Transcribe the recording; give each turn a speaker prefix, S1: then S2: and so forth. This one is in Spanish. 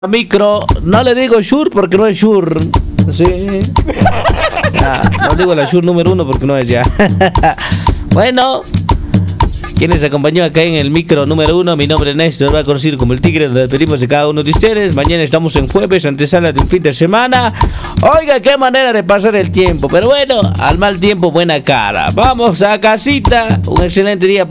S1: Micro, no le digo Shure porque no es Shure. Sí. No digo la Shure número 1 porque no es ya. Bueno, quienes acompañó acá en el micro número 1, mi nombre es Néstor, va a conocido como el Tigre. Nos despedimos de cada uno de ustedes. Mañana estamos en jueves, antesala de un fin de semana. Oiga, qué manera de pasar el tiempo. Pero bueno, al mal tiempo, buena cara. Vamos a casita. Un excelente día para